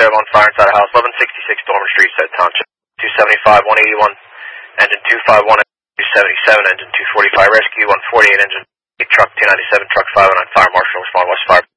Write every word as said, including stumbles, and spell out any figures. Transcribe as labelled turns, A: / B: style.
A: there on fire inside a house, eleven sixty-six Dormer Street, said Township. two seventy-five, one eighty-one, engine two fifty-one, two seventy-seven, engine two forty-five, rescue, one forty-eight, engine eight, truck two ninety-seven, truck five oh nine, fire marshal, respond west fire.